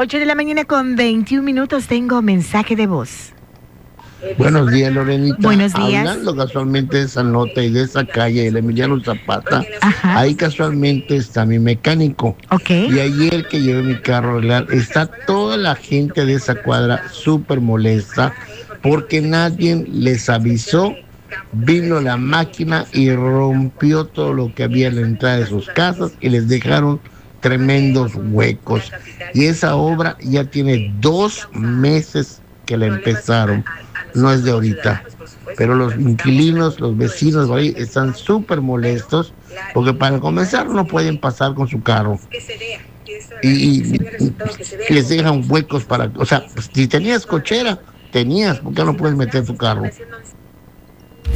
8 de la mañana con 21 minutos. Tengo mensaje de voz. Buenos días, Lorenita. Buenos días. Hablando casualmente de esa nota y de esa calle, el Emiliano Zapata, Ajá. ahí casualmente está mi mecánico. Ok. Y ayer que llevé mi carro a arreglar, está toda la gente de esa cuadra súper molesta porque nadie les avisó. Vino la máquina y rompió todo lo que había en la entrada de sus casas y les dejaron tremendos huecos. Y esa obra ya tiene 2 meses que la empezaron, no es de ahorita. Pero los inquilinos, los vecinos por ahí están súper molestos porque para comenzar no pueden pasar con su carro. Y les dejan huecos para, o sea, pues, si tenías cochera, tenías, ¿por qué no puedes meter tu carro?